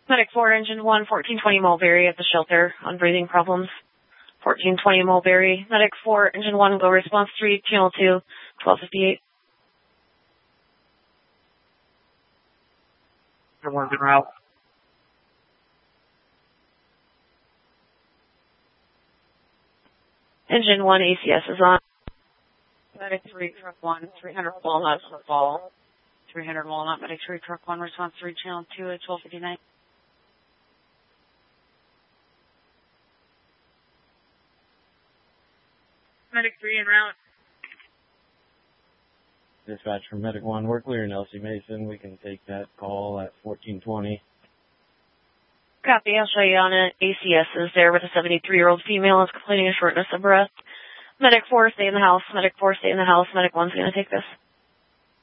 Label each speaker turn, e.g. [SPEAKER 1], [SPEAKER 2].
[SPEAKER 1] Medic 4, Engine 1, 1420 Mulberry at the shelter on breathing problems. 1420 Mulberry. Medic 4, Engine 1, go response 3, channel 2, 1258.
[SPEAKER 2] Everyone's en route.
[SPEAKER 1] Engine 1, ACS is on.
[SPEAKER 2] Medic 3, Truck 1, 300 Walnut for fall. 300 Walnut, Medic 3, Truck 1, response 3, channel 2 at 1259. Medic 3 en route.
[SPEAKER 3] Dispatch from Medic 1, we're clearing LC Mason. We can take that call at 1420.
[SPEAKER 1] Copy, I'll show you on it. ACS is there with a 73-year-old female is complaining of shortness of breath. Medic 4, stay in the house. Medic 4, stay in the house. Medic 1's going to take this.